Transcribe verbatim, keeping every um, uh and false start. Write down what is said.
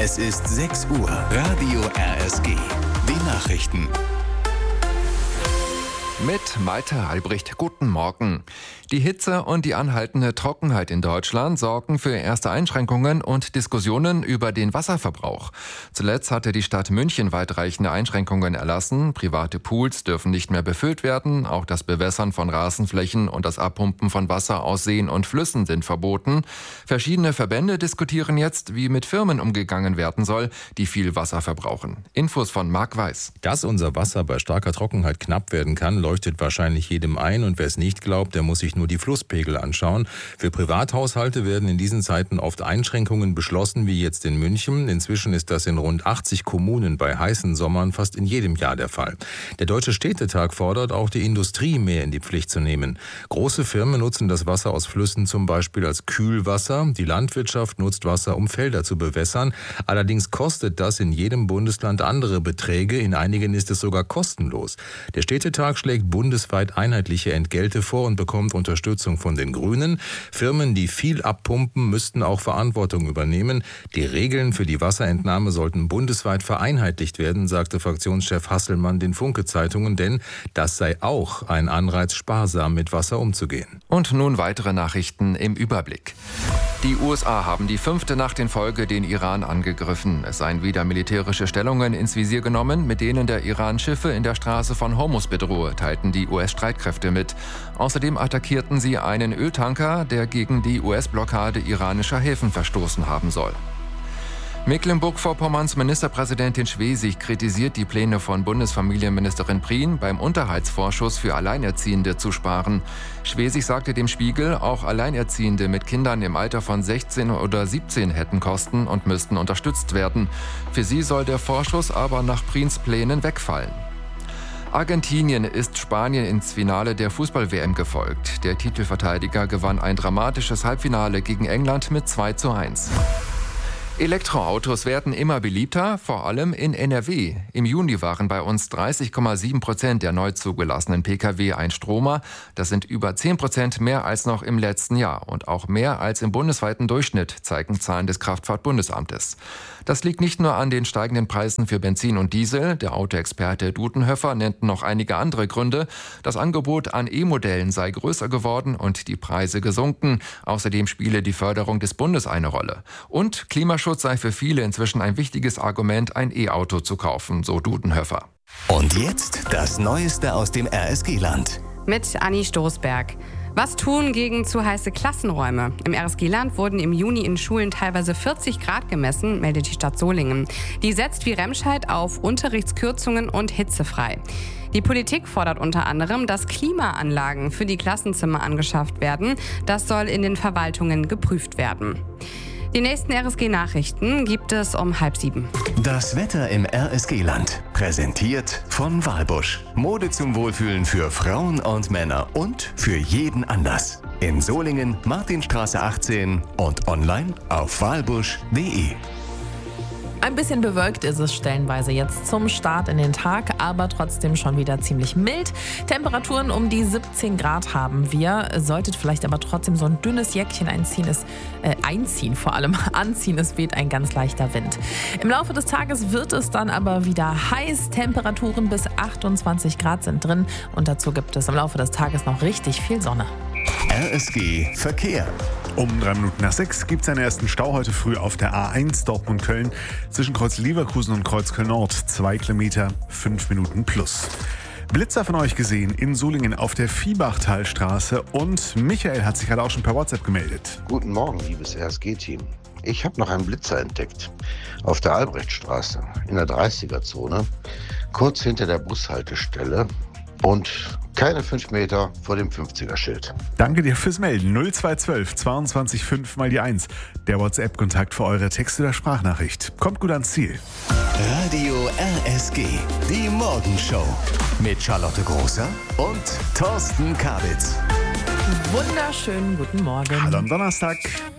Es ist sechs Uhr. Radio R S G. Die Nachrichten. Mit Malte Albrecht. Guten Morgen. Die Hitze und die anhaltende Trockenheit in Deutschland sorgen für erste Einschränkungen und Diskussionen über den Wasserverbrauch. Zuletzt hatte die Stadt München weitreichende Einschränkungen erlassen. Private Pools dürfen nicht mehr befüllt werden. Auch das Bewässern von Rasenflächen und das Abpumpen von Wasser aus Seen und Flüssen sind verboten. Verschiedene Verbände diskutieren jetzt, wie mit Firmen umgegangen werden soll, die viel Wasser verbrauchen. Infos von Marc Weiß. Dass unser Wasser bei starker Trockenheit knapp werden kann, leuchtet wahrscheinlich jedem ein, und wer es nicht glaubt, der muss sich nur die Flusspegel anschauen. Für Privathaushalte werden in diesen Zeiten oft Einschränkungen beschlossen, wie jetzt in München. Inzwischen ist das in rund achtzig Kommunen bei heißen Sommern fast in jedem Jahr der Fall. Der Deutsche Städtetag fordert auch die Industrie mehr in die Pflicht zu nehmen. Große Firmen nutzen das Wasser aus Flüssen zum Beispiel als Kühlwasser. Die Landwirtschaft nutzt Wasser, um Felder zu bewässern. Allerdings kostet das in jedem Bundesland andere Beträge. In einigen ist es sogar kostenlos. Der Städtetag schlägt bundesweit einheitliche Entgelte vor und bekommt Unterstützung von den Grünen. Firmen, die viel abpumpen, müssten auch Verantwortung übernehmen. Die Regeln für die Wasserentnahme sollten bundesweit vereinheitlicht werden, sagte Fraktionschef Hasselmann den Funke-Zeitungen, denn das sei auch ein Anreiz, sparsam mit Wasser umzugehen. Und nun weitere Nachrichten im Überblick. Die U S A haben die fünfte Nacht in Folge den Iran angegriffen. Es seien wieder militärische Stellungen ins Visier genommen, mit denen der Iran Schiffe in der Straße von Hormuz bedrohe, teilten die U S-Streitkräfte mit. Außerdem attackierten sie einen Öltanker, der gegen die U S-Blockade iranischer Häfen verstoßen haben soll. Mecklenburg-Vorpommerns Ministerpräsidentin Schwesig kritisiert die Pläne von Bundesfamilienministerin Prien, beim Unterhaltsvorschuss für Alleinerziehende zu sparen. Schwesig sagte dem Spiegel, auch Alleinerziehende mit Kindern im Alter von sechzehn oder siebzehn hätten Kosten und müssten unterstützt werden. Für sie soll der Vorschuss aber nach Priens Plänen wegfallen. Argentinien ist Spanien ins Finale der Fußball-W M gefolgt. Der Titelverteidiger gewann ein dramatisches Halbfinale gegen England mit zwei zu eins. Elektroautos werden immer beliebter, vor allem in N R W. Im Juni waren bei uns dreißig Komma sieben Prozent der neu zugelassenen Pkw Einstromer. Das sind über zehn Prozent mehr als noch im letzten Jahr und auch mehr als im bundesweiten Durchschnitt, zeigen Zahlen des Kraftfahrtbundesamtes. Das liegt nicht nur an den steigenden Preisen für Benzin und Diesel. Der Autoexperte Dudenhöfer nennt noch einige andere Gründe. Das Angebot an E-Modellen sei größer geworden und die Preise gesunken. Außerdem spiele die Förderung des Bundes eine Rolle. Und Klimaschutz sei für viele inzwischen ein wichtiges Argument, ein E-Auto zu kaufen, so Dudenhöfer. Und jetzt das Neueste aus dem R S G-Land. Mit Anni Stoßberg. Was tun gegen zu heiße Klassenräume? Im R S G-Land wurden im Juni in Schulen teilweise vierzig Grad gemessen, meldet die Stadt Solingen. Die setzt wie Remscheid auf Unterrichtskürzungen und hitzefrei. Die Politik fordert unter anderem, dass Klimaanlagen für die Klassenzimmer angeschafft werden. Das soll in den Verwaltungen geprüft werden. Die nächsten R S G-Nachrichten gibt es um halb sieben. Das Wetter im R S G-Land. Präsentiert von Walbusch. Mode zum Wohlfühlen für Frauen und Männer und für jeden Anlass. In Solingen, Martinstraße achtzehn und online auf walbusch punkt de. Ein bisschen bewölkt ist es stellenweise jetzt zum Start in den Tag, aber trotzdem schon wieder ziemlich mild. Temperaturen um die siebzehn Grad haben wir. Solltet vielleicht aber trotzdem so ein dünnes Jäckchen einziehen, ist, äh, einziehen vor allem, anziehen, es weht ein ganz leichter Wind. Im Laufe des Tages wird es dann aber wieder heiß. Temperaturen bis achtundzwanzig Grad sind drin und dazu gibt es im Laufe des Tages noch richtig viel Sonne. R S G Verkehr. Um drei Minuten nach sechs gibt es einen ersten Stau heute früh auf der A eins Dortmund-Köln zwischen Kreuz Leverkusen und Kreuz Köln-Nord. Zwei Kilometer, fünf Minuten plus. Blitzer von euch gesehen in Solingen auf der Viehbachtalstraße und Michael hat sich gerade auch schon per WhatsApp gemeldet. Guten Morgen, liebes R S G-Team. Ich habe noch einen Blitzer entdeckt. Auf der Albrechtstraße in der dreißiger-Zone, kurz hinter der Bushaltestelle und keine fünf Meter vor dem fünfziger-Schild. Danke dir fürs Melden. null zwei eins zwei zweiundzwanzig fünf mal die eins. Der WhatsApp-Kontakt für eure Text- oder Sprachnachricht. Kommt gut ans Ziel. Radio R S G. Die Morgenshow. Mit Charlotte Großer und Thorsten Kabitz. Wunderschönen guten Morgen. Hallo am Donnerstag.